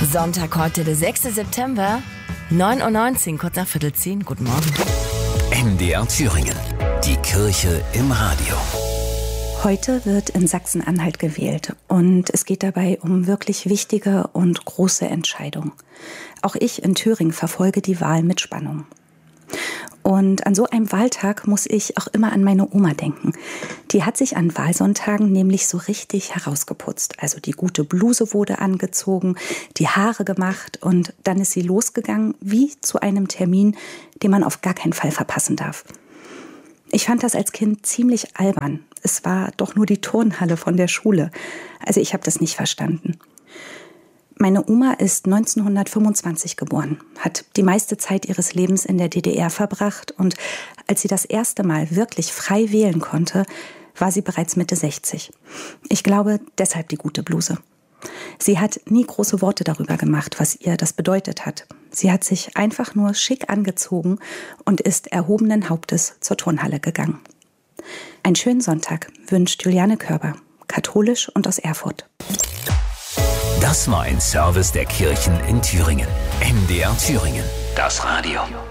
Sonntag heute, der 6. September, 9:19 Uhr, kurz nach 9:45 Uhr. Guten Morgen. MDR Thüringen. Die Kirche im Radio. Heute wird in Sachsen-Anhalt gewählt und es geht dabei um wirklich wichtige und große Entscheidungen. Auch ich in Thüringen verfolge die Wahl mit Spannung. Und an so einem Wahltag muss ich auch immer an meine Oma denken. Die hat sich an Wahlsonntagen nämlich so richtig herausgeputzt. Also die gute Bluse wurde angezogen, die Haare gemacht und dann ist sie losgegangen wie zu einem Termin, den man auf gar keinen Fall verpassen darf. Ich fand das als Kind ziemlich albern. Es war doch nur die Turnhalle von der Schule. Also ich habe das nicht verstanden. Meine Oma ist 1925 geboren, hat die meiste Zeit ihres Lebens in der DDR verbracht und als sie das erste Mal wirklich frei wählen konnte, war sie bereits Mitte 60. Ich glaube, deshalb die gute Bluse. Sie hat nie große Worte darüber gemacht, was ihr das bedeutet hat. Sie hat sich einfach nur schick angezogen und ist erhobenen Hauptes zur Turnhalle gegangen. Einen schönen Sonntag wünscht Juliane Körber, katholisch und aus Erfurt. Das war ein Service der Kirchen in Thüringen. MDR Thüringen. Das Radio.